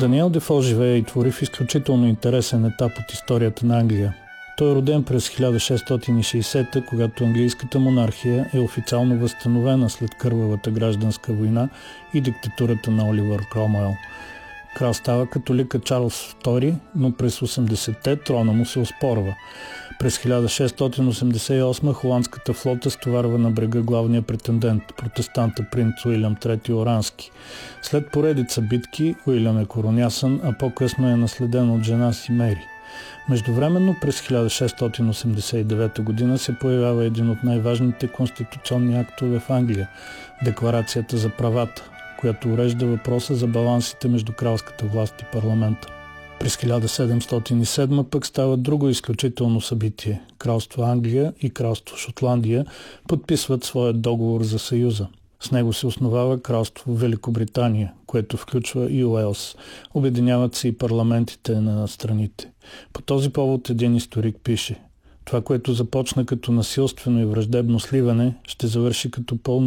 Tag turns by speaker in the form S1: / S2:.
S1: Даниел Дефо живее и твори в изключително интересен етап от историята на Англия. Той е роден през 1660, когато английската монархия е официално възстановена след кървавата гражданска война и диктатурата на Оливър Кромуел. Крал става католика Чарлз II, но през 80-те трона му се оспорва. През 1688 холандската флота стоварва на брега главния претендент, протестанта принц Уилям III Орански. След поредица битки Уилям е коронясан, а по-късно е наследен от жена си Мери. Междувременно през 1689 г. се появява един от най-важните конституционни актове в Англия – Декларацията за правата, която урежда въпроса за балансите между кралската власт и парламента. През 1707 пък става друго изключително събитие. Кралство Англия и Кралство Шотландия подписват своят договор за съюза. С него се основава Кралство Великобритания, което включва и Уелс. Обединяват се и парламентите на страните. По този повод един историк пише: това, което започна като насилствено и враждебно сливане, ще завърши като пълно